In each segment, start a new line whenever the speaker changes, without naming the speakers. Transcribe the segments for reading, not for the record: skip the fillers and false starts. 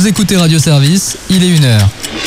Vous écoutez Radio Service, il est 1h.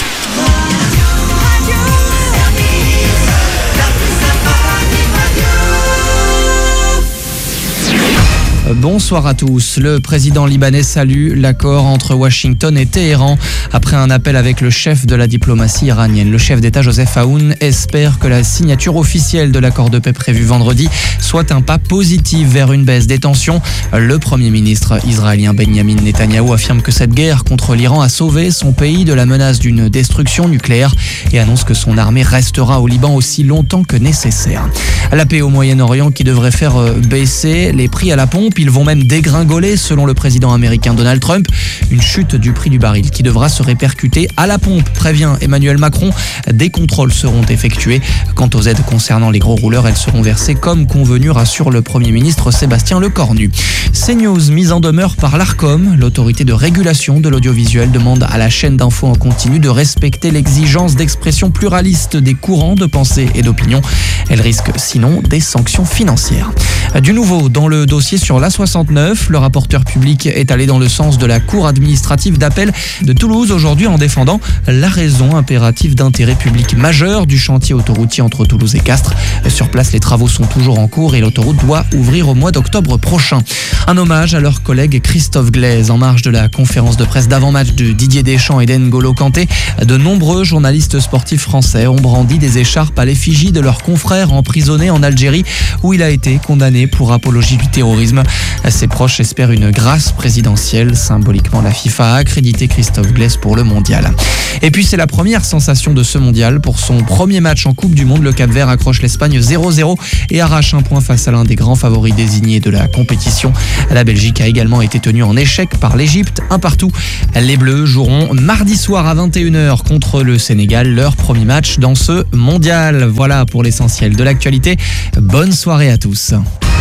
Bonsoir à tous. Le président libanais salue l'accord entre Washington et Téhéran après un appel avec le chef de la diplomatie iranienne. Le chef d'État Joseph Aoun espère que la signature officielle de l'accord de paix prévu vendredi soit un pas positif vers une baisse des tensions. Le premier ministre israélien Benjamin Netanyahou affirme que cette guerre contre l'Iran a sauvé son pays de la menace d'une destruction nucléaire et annonce que son armée restera au Liban aussi longtemps que nécessaire. La paix au Moyen-Orient qui devrait faire baisser les prix à la pompe. Ils vont même dégringoler selon le président américain Donald Trump. Une chute du prix du baril qui devra se répercuter à la pompe, prévient Emmanuel Macron. Des contrôles seront effectués. Quant aux aides concernant les gros rouleurs, elles seront versées comme convenu, rassure le Premier ministre Sébastien Lecornu. CNews, mise en demeure par l'Arcom. L'autorité de régulation de l'audiovisuel demande à la chaîne d'info en continu de respecter l'exigence d'expression pluraliste des courants de pensée et d'opinion. Elle risque sinon des sanctions financières. Du nouveau dans le dossier sur l'A69, le rapporteur public est allé dans le sens de la cour administrative d'appel de Toulouse aujourd'hui en défendant la raison impérative d'intérêt public majeur du chantier autoroutier entre Toulouse et Castres. Sur place, les travaux sont toujours en cours et l'autoroute doit ouvrir au mois d'octobre prochain. Un hommage à leur collègue Christophe Glaise en marge de la conférence de presse d'avant-match de Didier Deschamps et d'N'Golo Kanté. De nombreux journalistes sportifs français ont brandi des écharpes à l'effigie de leur confrère emprisonné en Algérie où il a été condamné pour apologie du terrorisme. Ses proches espèrent une grâce présidentielle. Symboliquement, la FIFA a accrédité Christophe Glaise pour le mondial. Et puis c'est la première sensation de ce mondial. Pour son premier match en Coupe du Monde, le Cap-Vert accroche l'Espagne 0-0 et arrache un point face à l'un des grands favoris désignés de la compétition. La Belgique a également été tenue en échec par l'Égypte, 1-1. Les Bleus joueront mardi soir à 21h contre le Sénégal, leur premier match dans ce mondial. Voilà pour l'essentiel de l'actualité. Bonne soirée à tous.